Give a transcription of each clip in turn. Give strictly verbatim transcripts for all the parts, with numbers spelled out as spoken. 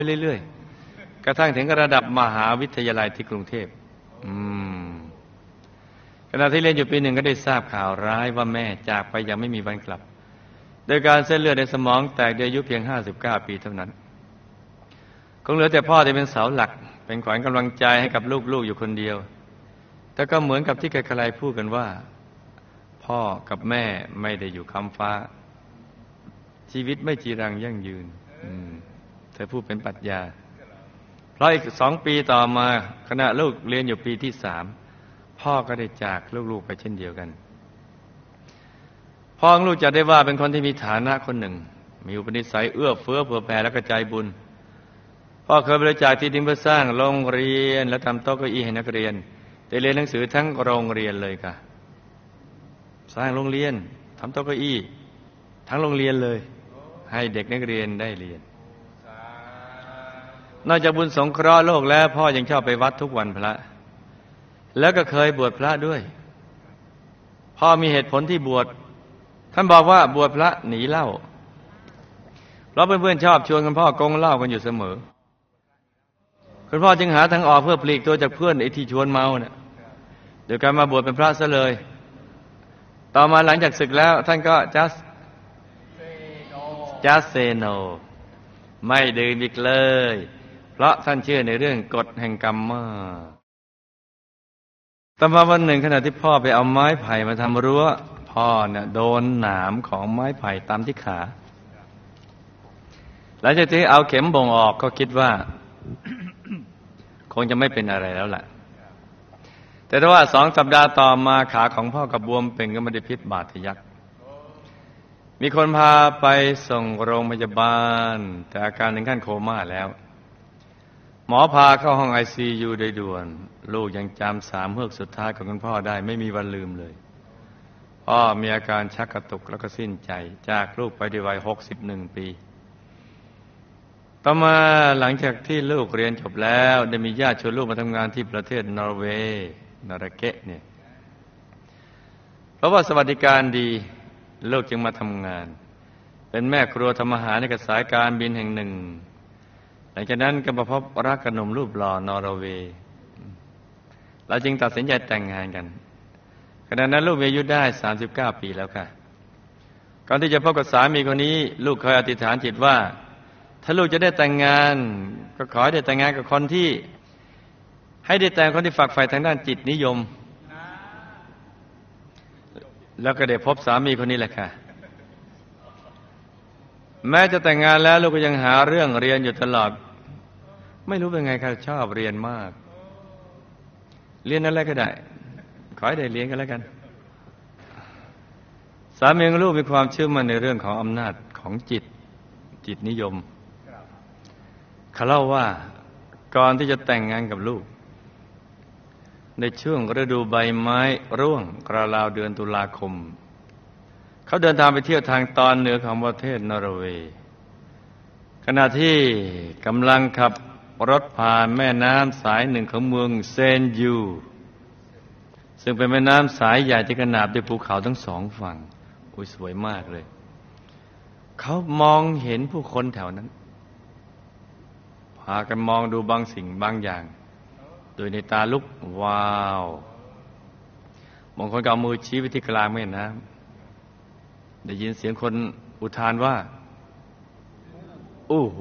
เรื่อยๆกระทั่งถึงระดับมหาวิทยาลัยที่กรุงเทพอืมขณะที่เรียนอยู่ปีหนึ่งก็ได้ทราบข่าวร้ายว่าแม่จากไปยังไม่มีวันกลับโดยการเส้นเลือดในสมองแตกโดยอายุเพียงห้าสิบเก้าปีเท่านั้นคงเหลือแต่พ่อที่เป็นเสาหลักเป็นขวัญกำลังใจให้กับลูกๆอยู่คนเดียวแต่ก็เหมือนกับที่ใครๆพูดกันว่าพ่อกับแม่ไม่ได้อยู่คำฟ้าชีวิตไม่จีรังยั่งยืนเธอพูดเป็นปรัชญาเพราะอีกสองปีต่อมาขณะลูกเรียนอยู่ปีที่สามพ่อก็ได้จากลูกๆไปเช่นเดียวกันพ่อของลูกจะได้ว่าเป็นคนที่มีฐานะคนหนึ่งมีอุปนิสัยเอื้อเฟื้อเผื่อแผ่และกระจายบุญพ่อเคยบริจาคที่ดินเพื่อสร้างโรงเรียนและทำโต๊ะเก้าอี้ให้นักเรียนได้เรียนหนังสือทั้งโรงเรียนเลยค่ะสร้างโรงเรียนทำโต๊ะเก้าอี้ทั้งโรงเรียนเลยให้เด็กนักเรียนได้เรียนนอกจากบุญสงเคราะห์โลกแล้วพ่อยังชอบไปวัดทุกวันพระแล้วก็เคยบวชพระด้วยพ่อมีเหตุผลที่บวชท่านบอกว่าบวชพระหนีเหล้าเพราะเพื่อนๆชอบชวนคุณพ่อกงเหล้ากันอยู่เสมอคุณพ่อจึงหาทางออกเพื่อปลีกตัวจากเพื่อนไอ้ที่ชวนเมาเนี่ยโดยการมาบวชเป็นพระซะเลยต่อมาหลังจากศึกแล้วท่านก็ just just say no ไม่ดื่มอีกเลยเพราะท่านเชื่อในเรื่องกฎแห่งกรรมมากต่อมาวันหนึ่งขณะที่พ่อไปเอาไม้ไผ่มาทำรั้วพ่อเนี่ยโดนหนามของไม้ไผ่ตามที่ขาหลังจากที่เอาเข็มบ่งออกก็คิดว่า คงจะไม่เป็นอะไรแล้วล่ะแต่ถ้าว่าสองสัปดาห์ต่อมาขาของพ่อกับบวมเป็นก็ไม่ได้พิษบาดทะยักมีคนพาไปส่งโรงพยาบาลแต่อาการถึงขั้นโคม่าแล้วหมอพาเข้าห้อง ไอ ซี ยู โดยด่วนลูกยังจำสามเฮือกสุดท้ายของคุณพ่อได้ไม่มีวันลืมเลยพ่อมีอาการชักกระตุกแล้วก็สิ้นใจจากลูกไปด้วยวัยหกสิบเอ็ดปีต่อมาหลังจากที่ลูกเรียนจบแล้วได้มีญาติชวนลูกมาทำงานที่ประเทศนอร์เวย์นอร์เกะเนี่ยเพราะว่าสวัสดิการดีลูกจึงมาทำงานเป็นแม่ครัวทำอาหารในกับสายการบินแห่งหนึ่งหลังจากนั้นก็มาพบรักกับหนุ่มรูปหล่อนอร์เวย์เราจึงตัดสินใจแต่งงานกันขณะนั้นลูกมีอายุได้สามสิบเก้าปีแล้วค่ะก่อนที่จะพบกับสามีคนนี้ลูกเคยอธิษฐานจิตว่าถ้าลูกจะได้แต่งงานก็ขอให้ได้แต่งงานกับคนที่ให้ได้แต่งคนที่ฝักใฝ่ทางด้านจิตนิยมแล้วก็ได้พบสามีคนนี้แหละค่ะแม้จะแต่งงานแล้วลูกก็ยังหาเรื่องเรียนอยู่ตลอดไม่รู้เป็นไงค่ะชอบเรียนมากเรียนอะไรก็ได้ขอให้ได้เรียนกันแล้วกันสามีของลูกมีความเชื่อมั่นในเรื่องของอำนาจของจิตจิตนิยมเขาเล่าว่าก่อนที่จะแต่งงานกับลูกในช่วงฤดูใบไม้ร่วงราวๆเดือนตุลาคมเขาเดินทางไปเที่ยวทางตอนเหนือของประเทศนอร์เวย์ขณะที่กำลังขับรถผ่านแม่น้ำสายหนึ่งของเมืองเซนยูซึ่งเป็นแม่น้ำสายใหญ่ที่ขนาบด้วยภูเขาทั้งสองฝั่งอุ้ยสวยมากเลยเขามองเห็นผู้คนแถวนั้นพากันมองดูบางสิ่งบางอย่างโดยในตาลุกว้าวบางคนก็เอามือชี้ไปที่กลางแม่น้ำได้ยินเสียงคนอุทานว่าโอ้โห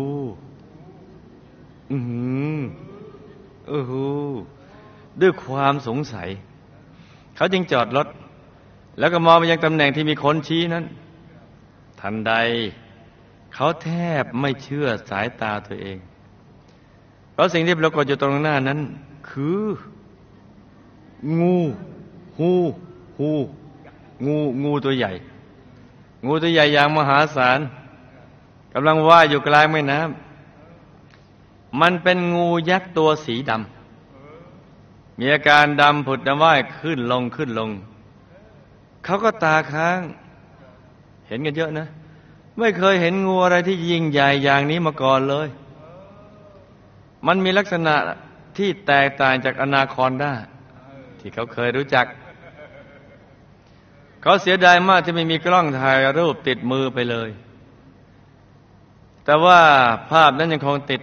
อือหือโอ้โหด้วยความสงสัยเขาจึงจอดรถแล้วก็มองไปยังตำแหน่งที่มีคนชี้นั้นทันใดเขาแทบไม่เชื่อสายตาตัวเองเพราะสิ่งที่ปรากฏอยู่ตรงหน้านั้นคืองูหูหูงูงูตัวใหญ่งูตัวใหญ่อย่างมหาศาลกำลังว่ายอยู่กลางแม่น้ำมันเป็นงูยักษ์ตัวสีดำมีอาการดำผุดดำว่ายขึ้นลงขึ้นลงเขาก็ตาค้างเห็นกันเยอะนะไม่เคยเห็นงูอะไรที่ยิ่งใหญ่อย่างนี้มาก่อนเลยมันมีลักษณะที่แตกต่างจากอนาคอนดาที่เขาเคยรู้จักเขาเสียดายมากที่ไม่มีกล้องถ่ายรูปติดมือไปเลยแต่ว่าภาพนั้นยังคงติด